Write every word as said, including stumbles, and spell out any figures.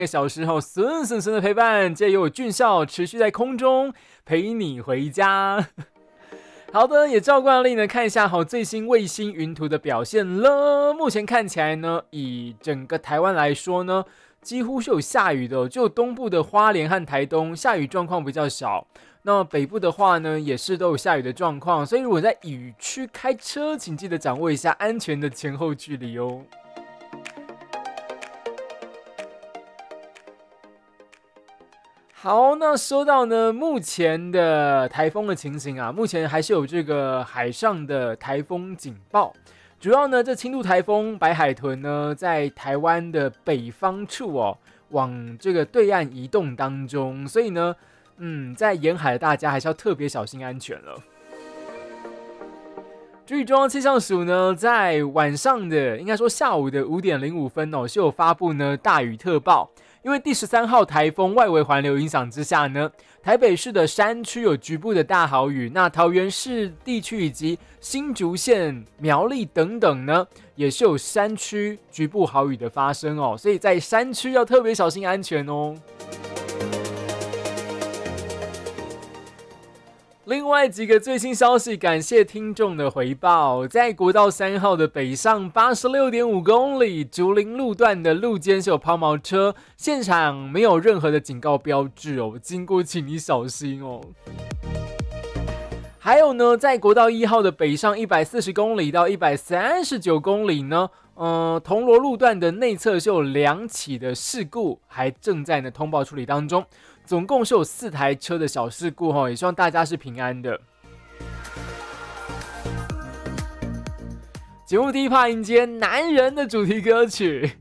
个小时后，孙孙孙的陪伴，借由俊孝持续在空中陪你回家。好的，也照惯例呢，看一下好最新卫星云图的表现了。目前看起来呢，以整个台湾来说呢，几乎是有下雨的，就东部的花莲和台东下雨状况比较少。那北部的话呢，也是都有下雨的状况，所以如果在雨区开车，请记得掌握一下安全的前后距离哦。好，那说到呢，目前的台风的情形啊，目前还是有这个海上的台风警报。主要呢，这轻度台风白海豚呢，在台湾的北方处哦，往这个对岸移动当中，所以呢，嗯，在沿海的大家还是要特别小心安全了。注意中央气象署呢，在晚上的应该说下午的五点零五分哦，是有发布呢大雨特报。因为第十三号台风外围环流影响之下呢，台北市的山区有局部的大豪雨，那桃园市地区以及新竹县、苗栗等等呢，也是有山区局部豪雨的发生哦，所以在山区要特别小心安全哦。另外几个最新消息，感谢听众的回报。在国道三号的北上八十六点五公里竹林路段的路肩是有抛锚车，现场没有任何的警告标志哦，经过请你小心哦。还有呢，在国道一号的北上一百四十公里到一百三十九公里呢，呃，铜锣路段的内侧是有两起的事故，还正在呢通报处理当中。总共是有四台车的小事故哈，也希望大家是平安的。节目第一趴迎接男人的主题歌曲。